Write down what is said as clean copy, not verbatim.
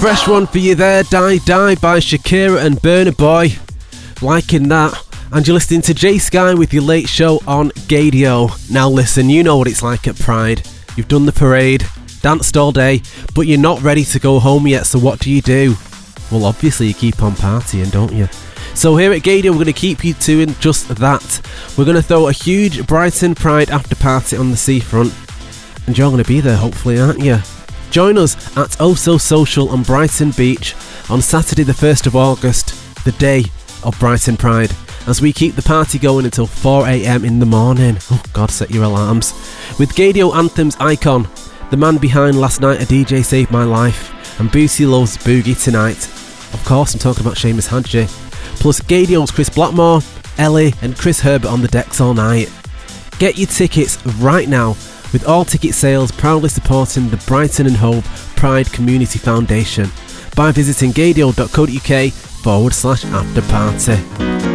fresh one for you there, Die Die by Shakira and Burna Boy. Liking that. And you're listening to Jay Sky with your late show on Gadio. Now listen, you know what it's like at Pride. You've done the parade, danced all day, but you're not ready to go home yet, so what do? Well, obviously you keep on partying, don't you? So here at Gadio, we're going to keep you doing just that. We're going to throw a huge Brighton Pride after party on the seafront, and you're going to be there hopefully, aren't you? Join us at Oh So Social on Brighton Beach on Saturday the 1st of August, the day of Brighton Pride, as we keep the party going until 4 a.m. in the morning. Oh God, set your alarms. With Gadio Anthems icon, the man behind Last Night a DJ Saved My Life, and Boosie Loves Boogie Tonight. Of course, I'm talking about Seamus Hadji. Plus Gadio's Chris Blackmore, Ellie and Chris Herbert on the decks all night. Get your tickets right now, with all ticket sales proudly supporting the Brighton and Hove Pride Community Foundation by visiting gadio.co.uk/afterparty.